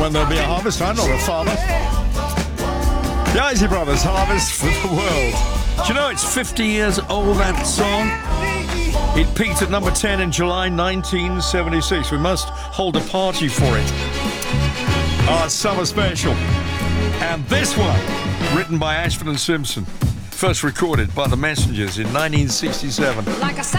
and there'll be a harvest. I'm not a farmer. The Isley Brothers, Harvest for the World. Do you know it's 50 years old, that song? It peaked at number 10 in July 1976. We must hold a party for it. Our summer special. And this one, written by Ashford and Simpson, first recorded by the Messengers in 1967. Like a